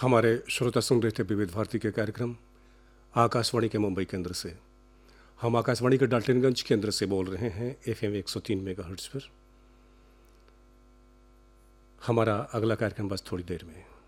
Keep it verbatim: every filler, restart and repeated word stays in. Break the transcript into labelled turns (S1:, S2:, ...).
S1: हमारे श्रोता सुन रहे थे विविध भारती के कार्यक्रम आकाशवाणी के मुंबई केंद्र से। हम आकाशवाणी के डाल्टनगंज केंद्र से बोल रहे हैं एफ एम एक सौ तीन मेगाहर्ट्ज पर। हमारा अगला कार्यक्रम बस थोड़ी देर में।